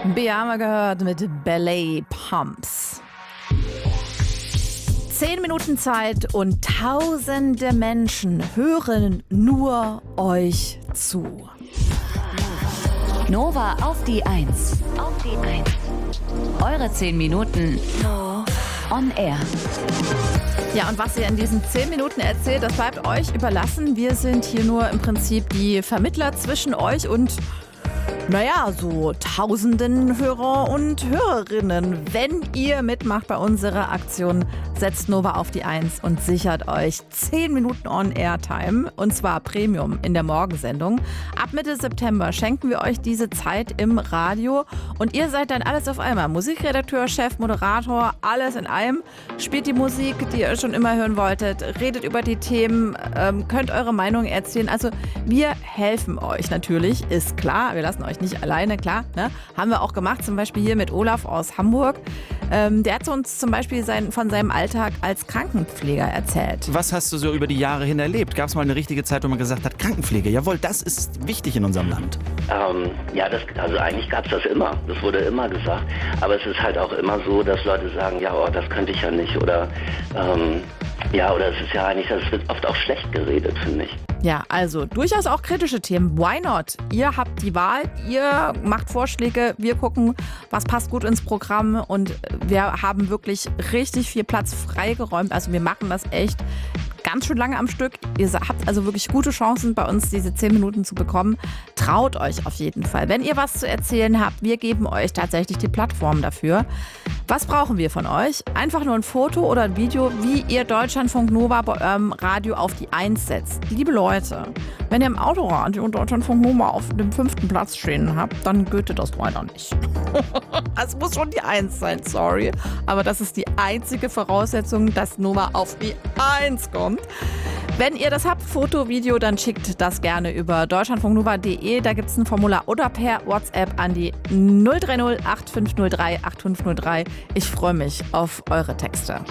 Bea gehört mit Ballet Pumps. 10 Minuten Zeit und tausende Menschen hören nur euch zu. Nova auf die 1. Eure 10 Minuten on air. Ja, und was ihr in diesen 10 Minuten erzählt, das bleibt euch überlassen. Wir sind hier nur im Prinzip die Vermittler zwischen euch und, so tausenden Hörer und Hörerinnen. Wenn ihr mitmacht bei unserer Aktion, setzt Nova auf die 1 und sichert euch 10 Minuten On-Air-Time, und zwar Premium in der Morgensendung. Ab Mitte September schenken wir euch diese Zeit im Radio und ihr seid dann alles auf einmal. Musikredakteur, Chef, Moderator, alles in einem. Spielt die Musik, die ihr schon immer hören wolltet, redet über die Themen, könnt eure Meinung erzählen. Also wir helfen euch natürlich, ist klar. Wir lassen euch nicht alleine, klar. Ne? Haben wir auch gemacht, zum Beispiel hier mit Olaf aus Hamburg. Der hat uns zum Beispiel von seinem Alltag als Krankenpfleger erzählt. Was hast du so über die Jahre hin erlebt? Gab es mal eine richtige Zeit, wo man gesagt hat, Krankenpflege, jawohl, das ist wichtig in unserem Land? Also eigentlich gab es das immer. Das wurde immer gesagt. Aber es ist halt auch immer so, dass Leute sagen, das könnte ich ja nicht. Oder es ist ja eigentlich, das wird oft auch schlecht geredet, finde ich. Ja, also durchaus auch kritische Themen. Why not? Ihr habt die Wahl, ihr macht Vorschläge, wir gucken, was passt gut ins Programm, und wir haben wirklich richtig viel Platz freigeräumt. Also wir machen das echt ganz schön lange am Stück. Ihr habt also wirklich gute Chancen, bei uns diese 10 Minuten zu bekommen. Traut euch auf jeden Fall. Wenn ihr was zu erzählen habt, wir geben euch tatsächlich die Plattform dafür. Was brauchen wir von euch? Einfach nur ein Foto oder ein Video, wie ihr Deutschlandfunk Nova bei eurem Radio auf die 1 setzt. Liebe Leute, wenn ihr im Autoradio und Deutschlandfunk Nova auf dem 5. Platz stehen habt, dann gilt das leider nicht. Es muss schon die 1 sein, sorry. Aber das ist die einzige Voraussetzung, dass Nova auf die 1 kommt. Wenn ihr das habt, Foto, Video, dann schickt das gerne über deutschlandfunknova.de. Da gibt es ein Formular oder per WhatsApp an die 030 8503 8503. Ich freue mich auf eure Texte.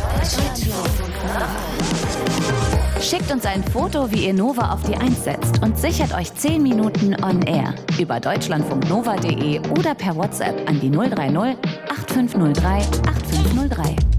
Schickt uns ein Foto, wie ihr Nova auf die 1 setzt, und sichert euch 10 Minuten on air über deutschlandfunknova.de oder per WhatsApp an die 030 8503 8503.